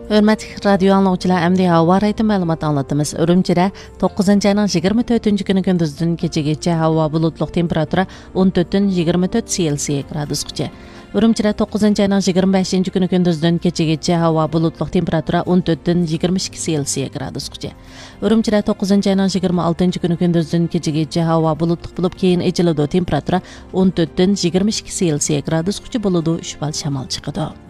Hörmətli radio anlıqçılar, əmdi hava raytı məlumat anlatımız. Ürümçidə 9-cı ayının 24-cü günü gündüzdən keçə hava bulutluq temperatura 14-24 Selsiya gradusqacha. Ürümçidə 9-cı ayının 25-ci günü gündüzdən keçə hava bulutluq temperatura 14-22 Selsiya gradusqacha. Ürümçidə 9-cı ayının 26-cı günü gündüzdən keçə hava bulutluq bulub keyin ecilidi temperatura 14-22 Selsiya gradusqacha buludu, şübhal şamal çıxıdı.